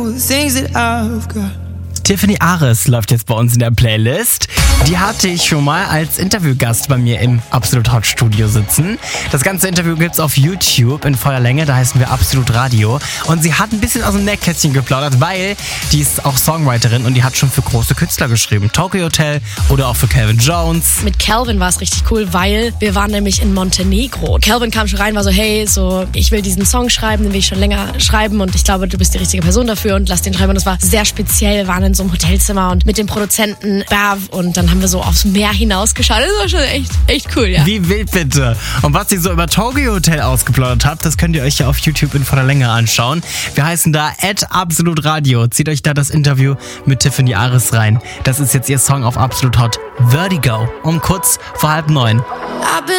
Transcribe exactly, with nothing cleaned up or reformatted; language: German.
things that I've got. Tiffany Ares läuft jetzt bei uns in der Playlist. Die hatte ich schon mal als Interviewgast bei mir im Absolut Hot Studio sitzen. Das ganze Interview gibt's auf YouTube in voller Länge, da heißen wir Absolut Radio. Und sie hat ein bisschen aus dem Nähkästchen geplaudert, weil die ist auch Songwriterin und die hat schon für große Künstler geschrieben. Tokyo Hotel oder auch für Calvin Jones. Mit Calvin war es richtig cool, weil wir waren nämlich in Montenegro. Calvin kam schon rein, war so, hey, so ich will diesen Song schreiben, den will ich schon länger schreiben und ich glaube, du bist die richtige Person dafür und lass den schreiben. Und das war sehr speziell, wir waren in so einem Hotelzimmer und mit dem Produzenten Bav und dann haben wir so aufs Meer hinausgeschaut. Das war schon echt, echt cool, ja. Wie wild bitte. Und was sie so über Tokyo Hotel ausgeplaudert hat, das könnt ihr euch ja auf YouTube in voller Länge anschauen. Wir heißen da at Absolut Radio. Zieht euch da das Interview mit Tiffany Ares rein. Das ist jetzt ihr Song auf Absolut Hot, Vertigo, um kurz vor halb neun. I've been